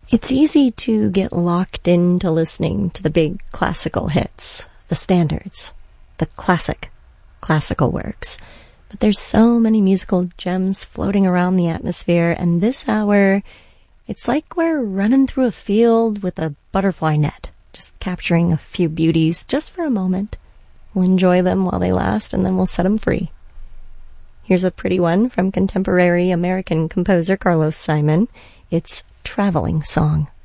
It's easy to get locked into listening to the big classical hits, the standards, the classical works. But there's so many musical gems floating around the atmosphere, and this hour, it's like we're running through a field with a butterfly net, just capturing a few beauties just for a moment. We'll enjoy them while they last, and then we'll set them free. Here's a pretty one from contemporary American composer Carlos Simon. It's Traveling Song.